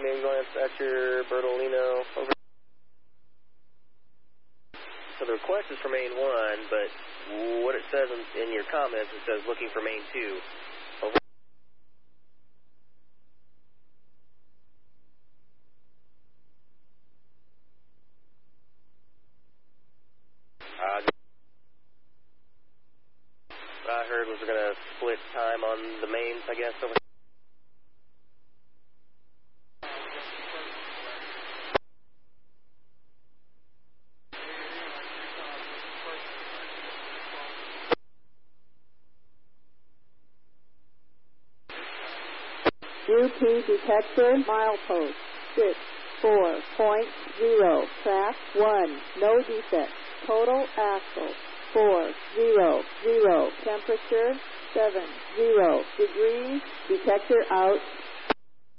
Main Glance, Thatcher, Bertolino, over. So the request is for Main 1, but what it says in your comments, it says looking for Main 2. Over. What I heard was we're going to split time on the mains, I guess, over. UP detector, milepost 64.0, track 1, no defect, total axle 400, temperature 70 degrees, detector out.